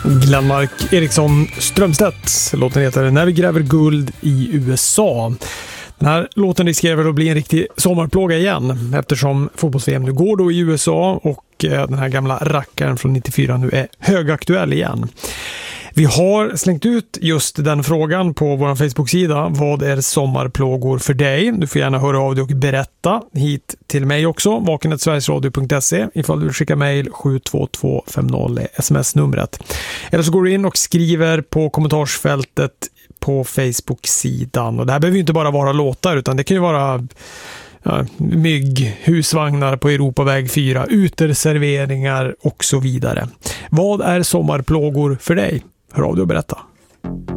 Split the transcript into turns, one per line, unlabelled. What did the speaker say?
Glenmark Eriksson Strömstedt. Låten heter När vi gräver guld i USA. Den här låten riskerar att bli en riktig sommarplåga igen eftersom fotbolls-VM nu går då i USA och den här gamla rackaren från 94 nu är högaktuell igen. Vi har slängt ut just den frågan på vår Facebook-sida. Vad är sommarplågor för dig? Du får gärna höra av dig och berätta hit till mig också. vaken@sverigesradio.se ifall du vill skicka mejl 72250 sms-numret. Eller så går du in och skriver på kommentarsfältet på Facebook-sidan. Och det här behöver ju inte bara vara låtar utan det kan ju vara mygg, husvagnar på Europaväg 4, uteserveringar och så vidare. Vad är sommarplågor för dig? Hör av dig och berätta.